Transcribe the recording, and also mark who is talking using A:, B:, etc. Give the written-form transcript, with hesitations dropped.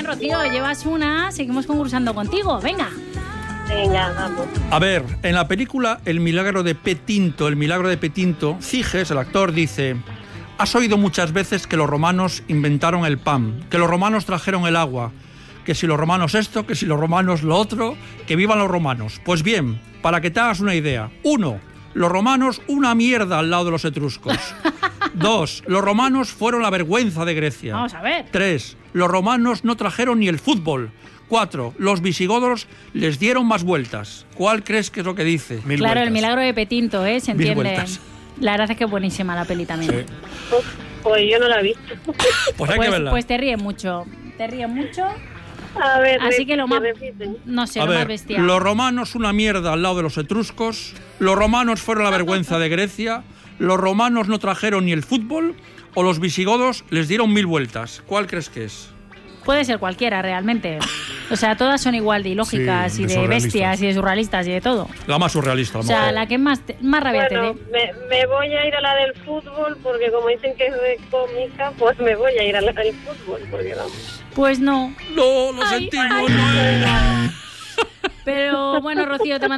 A: Rocío, llevas una. Seguimos concursando contigo. Venga.
B: Venga, vamos.
C: A ver, en la película El milagro de Petinto, Ciges, el actor, dice: has oído muchas veces que los romanos inventaron el pan, que los romanos trajeron el agua, que si los romanos esto, que si los romanos lo otro, que vivan los romanos. Pues bien, para que te hagas una idea. 1. Los romanos, una mierda al lado de los etruscos. 2. Los romanos fueron la vergüenza de Grecia.
A: Vamos a ver.
C: 3. Los romanos no trajeron ni el fútbol. 4. Los visigodos les dieron más vueltas. ¿Cuál crees que es lo que dice?
A: Claro,
C: vueltas.
A: El milagro de Petinto, se entiende.
C: Vueltas.
A: La verdad es que es buenísima la peli también.
C: Sí.
B: Pues yo no la he visto.
C: Pues hay que verla.
A: Pues te ríes mucho.
B: A ver,
A: Así que lo más...
B: repiten.
A: No sé,
C: A
A: lo más
C: ver,
A: bestial.
C: los romanos una mierda al lado de los etruscos. Los romanos fueron la vergüenza de Grecia. Los romanos no trajeron ni el fútbol. O los visigodos les dieron 1000 vueltas. ¿Cuál crees que es?
A: Puede ser cualquiera, realmente. O sea, todas son igual de ilógicas
D: Sí,
A: y
D: de
A: de
D: surrealistas.
A: bestias y de surrealistas y de todo.
C: La más surrealista, a
A: O
C: lo
A: sea,
C: mejor.
A: la que más rabia te
B: Bueno,
A: dé.
B: me voy a ir a la del fútbol porque como dicen que es de cómica, pues me voy a ir a la del fútbol porque vamos.
A: Pues no.
C: No, lo sentimos. No.
A: Pero bueno, Rocío, te mando